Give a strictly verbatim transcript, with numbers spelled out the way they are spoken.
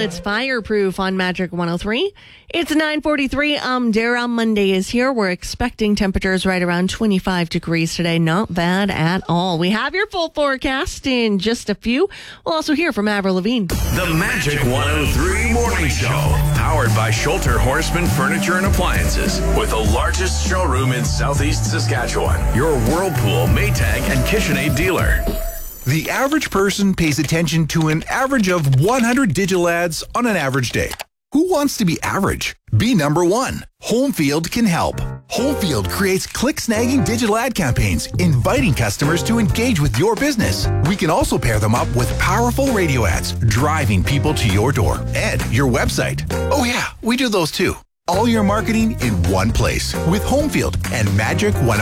It's Fireproof on Magic one oh three. It's nine forty-three. Um, Dara. Monday is here. We're expecting temperatures right around twenty-five degrees today. Not bad at all. We have your full forecast in just a few. We'll also hear from Avril Lavigne. The Magic one oh three Morning Show, powered by Schulter Horseman Furniture and Appliances, with the largest showroom in Southeast Saskatchewan. Your Whirlpool, Maytag, and KitchenAid dealer. The average person pays attention to an average of one hundred digital ads on an average day. Who wants to be average? Be number one. Homefield can help. Homefield creates click-snagging digital ad campaigns, inviting customers to engage with your business. We can also pair them up with powerful radio ads, driving people to your door and your website. Oh yeah, we do those too. All your marketing in one place with Homefield and Magic one oh three.